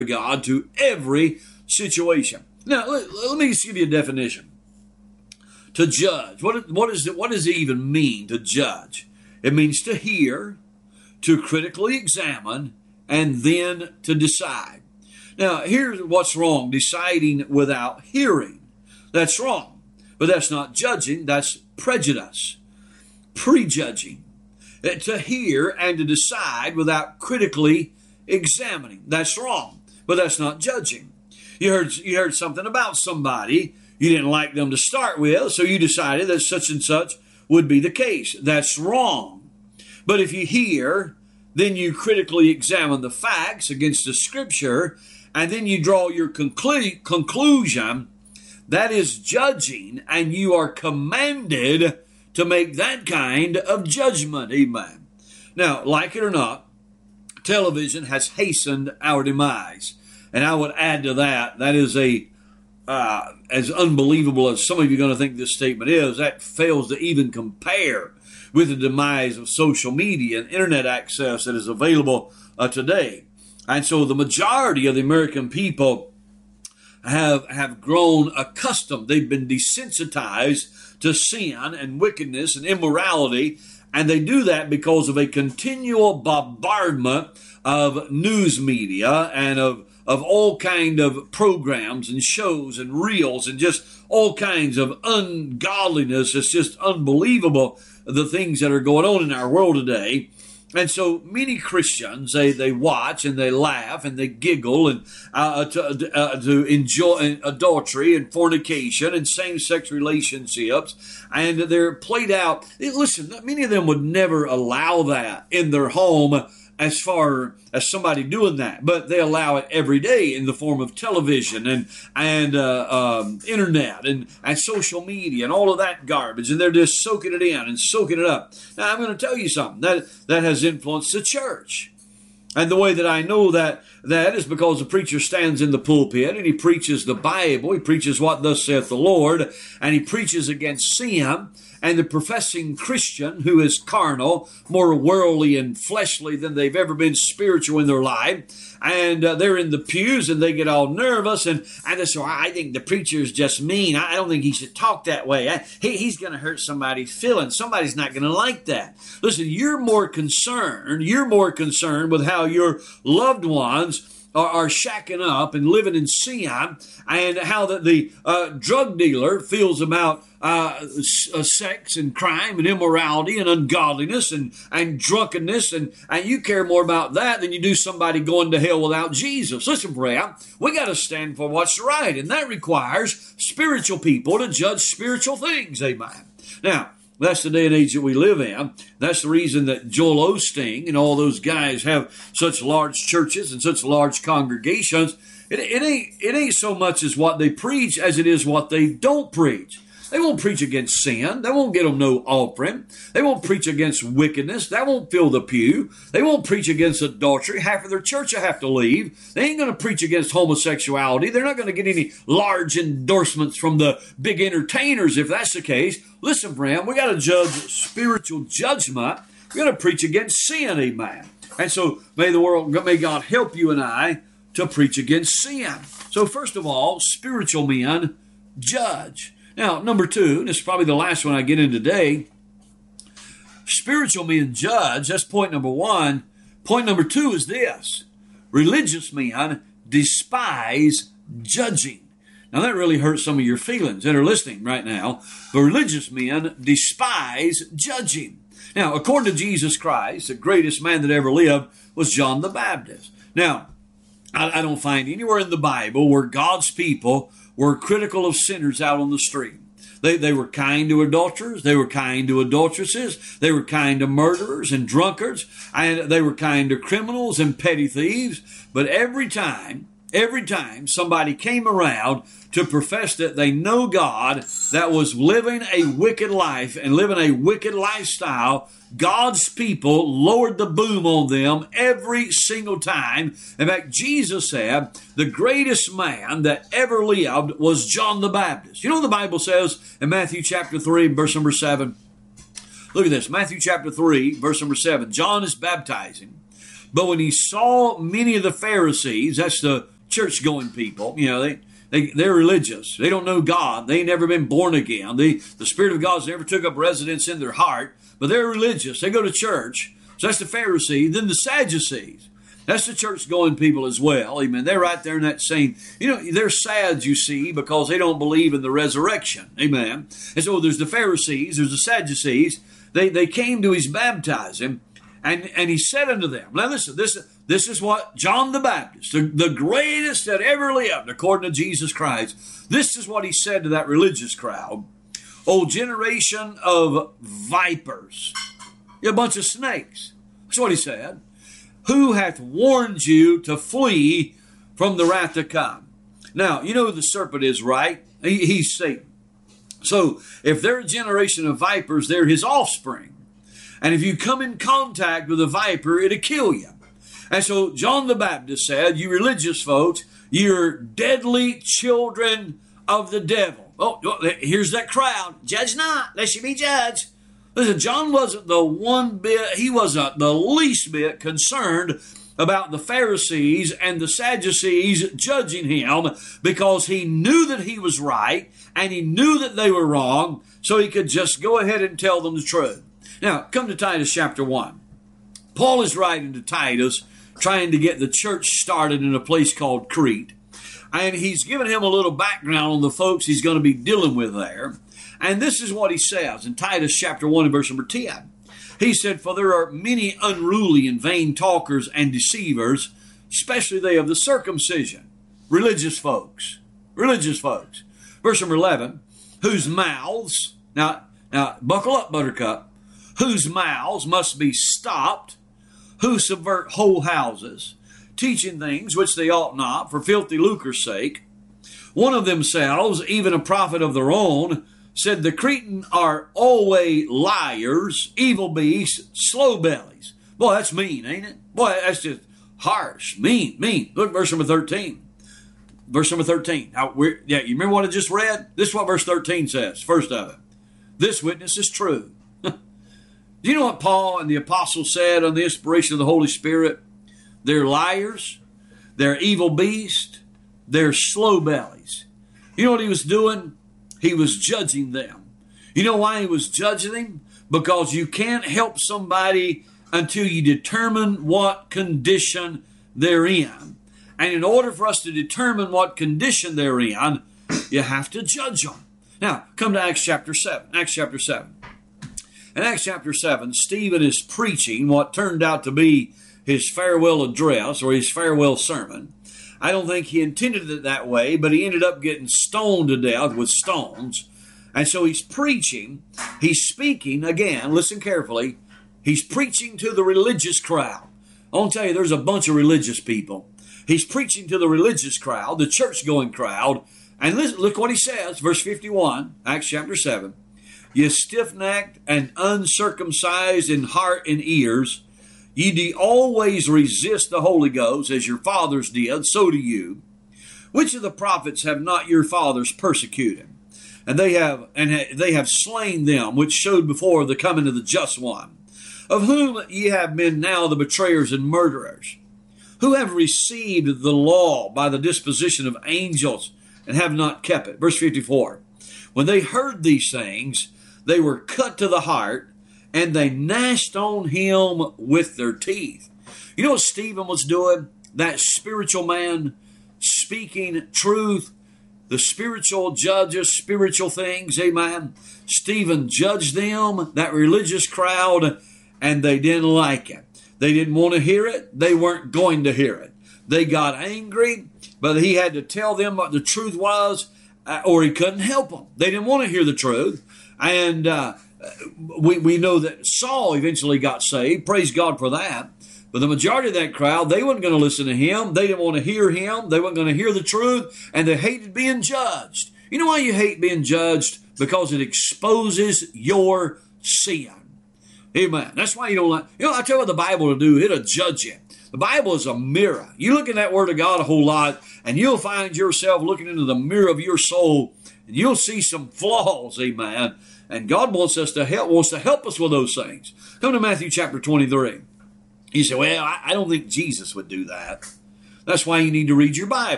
God to every situation. Now, let me just give you a definition. To judge. What does it even mean to judge? It means to hear, to critically examine, and then to decide. Now, here's what's wrong. Deciding without hearing. That's wrong. But that's not judging. That's prejudice. Prejudging. To hear and to decide without critically examining. That's wrong. But that's not judging. You heard something about somebody. You didn't like them to start with, so you decided that such and such would be the case. That's wrong. But if you hear, then you critically examine the facts against the Scripture, and then you draw your conclusion. That is judging, and you are commanded to make that kind of judgment. Amen. Now, like it or not, television has hastened our demise. And I would add to that, that is as unbelievable as some of you are going to think this statement is, that fails to even compare with the demise of social media and internet access that is available today. And so the majority of the American people have grown accustomed. They've been desensitized to sin and wickedness and immorality, and they do that because of a continual bombardment of news media and of all kind of programs and shows and reels and just all kinds of ungodliness. It's just unbelievable, the things that are going on in our world today. And so many Christians, they watch and they laugh and they giggle and to enjoy adultery and fornication and same-sex relationships, and they're played out. Listen, many of them would never allow that in their home as far as somebody doing that, but they allow it every day in the form of television and internet and social media and all of that garbage, and they're just soaking it in and soaking it up. Now, I'm going to tell you something that has influenced the church. And the way that I know that is because the preacher stands in the pulpit and he preaches the Bible. He preaches what thus saith the Lord, and he preaches against sin. And the professing Christian who is carnal, more worldly and fleshly than they've ever been spiritual in their life, and they're in the pews and they get all nervous and they say, I think the preacher's just mean. I don't think he should talk that way. He's going to hurt somebody's feelings. Somebody's not going to like that. Listen, you're more concerned with how your loved ones are shacking up and living in sin, and how that the drug dealer feels about sex and crime and immorality and ungodliness and drunkenness, and you care more about that than you do somebody going to hell without Jesus. Listen, friend, we got to stand for what's right, and that requires spiritual people to judge spiritual things. Amen. Now, that's the day and age that we live in. That's the reason that Joel Osteen and all those guys have such large churches and such large congregations. It ain't so much as what they preach as it is what they don't preach. They won't preach against sin. They won't get them no offering. They won't preach against wickedness. That won't fill the pew. They won't preach against adultery. Half of their church will have to leave. They ain't going to preach against homosexuality. They're not going to get any large endorsements from the big entertainers if that's the case. Listen, friend, we got to judge spiritual judgment. We got to preach against sin, amen. And so may God help you and I to preach against sin. So first of all, spiritual men judge. Now, number two, and this is probably the last one I get in today, spiritual men judge. That's point number one. Point number two is this: religious men despise judging. Now, that really hurts some of your feelings that are listening right now. But religious men despise judging. Now, according to Jesus Christ, the greatest man that ever lived was John the Baptist. Now, I don't find anywhere in the Bible where God's people were critical of sinners out on the street. They were kind to adulterers. They were kind to adulteresses. They were kind to murderers and drunkards. And they were kind to criminals and petty thieves. But every time somebody came around to profess that they know God, that was living a wicked life and living a wicked lifestyle, God's people lowered the boom on them every single time. In fact, Jesus said the greatest man that ever lived was John the Baptist. You know what the Bible says in Matthew chapter 3, verse number 7? Look at this, Matthew chapter 3, verse number 7. John is baptizing. But when he saw many of the Pharisees, that's the church-going people, they're religious. They don't know God. They ain't never been born again. The Spirit of God's never took up residence in their heart, but they're religious. They go to church. So that's the Pharisees. Then the Sadducees. That's the church-going people as well. Amen. They're right there in that same, they're sad, you see, because they don't believe in the resurrection. Amen. And so there's the Pharisees, there's the Sadducees. They came to his baptizing, and he said unto them, now listen, this is what John the Baptist, the greatest that ever lived, according to Jesus Christ, this is what he said to that religious crowd. O generation of vipers, you're a bunch of snakes. That's what he said. Who hath warned you to flee from the wrath to come? Now, you know who the serpent is, right? He's Satan. So, if they're a generation of vipers, they're his offspring. And if you come in contact with a viper, it'll kill you. And so, John the Baptist said, you religious folks, you're deadly children of the devil. Oh, here's that crowd. Judge not, lest you be judged. Listen, John wasn't he wasn't the least bit concerned about the Pharisees and the Sadducees judging him, because he knew that he was right and he knew that they were wrong, so he could just go ahead and tell them the truth. Now, come to Titus chapter 1. Paul is writing to Titus, trying to get the church started in a place called Crete. And he's given him a little background on the folks he's going to be dealing with there. And this is what he says in Titus chapter 1 and verse number 10. He said, for there are many unruly and vain talkers and deceivers, especially they of the circumcision. Religious folks. Verse number 11, whose mouths, now buckle up, buttercup, whose mouths must be stopped, who subvert whole houses, teaching things which they ought not, for filthy lucre's sake. One of themselves, even a prophet of their own, said the Cretans are always liars, evil beasts, slow bellies. Boy, that's mean, ain't it? Boy, that's just harsh, mean. Look, verse number 13. Verse number 13. Now, you remember what I just read? This is what verse 13 says, first of it. This witness is true. Do you know what Paul and the apostles said on the inspiration of the Holy Spirit? They're liars, they're evil beasts, they're slow bellies. You know what he was doing? He was judging them. You know why he was judging them? Because you can't help somebody until you determine what condition they're in. And in order for us to determine what condition they're in, you have to judge them. Now, come to Acts chapter 7. Acts chapter 7. In Acts chapter 7, Stephen is preaching what turned out to be his farewell address or his farewell sermon. I don't think he intended it that way, but he ended up getting stoned to death with stones. And so he's preaching, he's speaking, again, listen carefully, he's preaching to the religious crowd. I want to tell you, there's a bunch of religious people. He's preaching to the religious crowd, the church-going crowd, and look what he says, verse 51, Acts chapter 7. Ye stiff-necked and uncircumcised in heart and ears, ye do always resist the Holy Ghost, as your fathers did, so do you. Which of the prophets have not your fathers persecuted? And they have slain them, which showed before the coming of the just one, of whom ye have been now the betrayers and murderers, who have received the law by the disposition of angels, and have not kept it. Verse 54. When they heard these things, they were cut to the heart, and they gnashed on him with their teeth. You know what Stephen was doing? That spiritual man speaking truth, the spiritual judges, spiritual things, amen. Stephen judged them, that religious crowd, and they didn't like it. They didn't want to hear it. They weren't going to hear it. They got angry, but he had to tell them what the truth was, or he couldn't help them. They didn't want to hear the truth. And we know that Saul eventually got saved. Praise God for that. But the majority of that crowd, they weren't going to listen to him. They didn't want to hear him. They weren't going to hear the truth. And they hated being judged. You know why you hate being judged? Because it exposes your sin. Amen. That's why you don't like, I tell you what the Bible will do. It'll judge you. The Bible is a mirror. You look in that Word of God a whole lot, and you'll find yourself looking into the mirror of your soul, and you'll see some flaws. Amen. And God wants to help us with those things. Come to Matthew chapter 23. You say, well, I don't think Jesus would do that. That's why you need to read your Bible.